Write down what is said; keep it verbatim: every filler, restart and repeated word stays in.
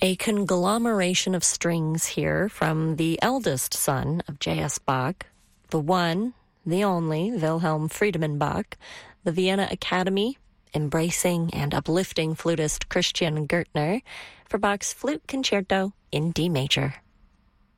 A conglomeration of strings here from the eldest son of J S. Bach, the one, the only Wilhelm Friedemann Bach, the Vienna Academy, embracing and uplifting flutist Christian Gürtner, for Bach's Flute Concerto in D major.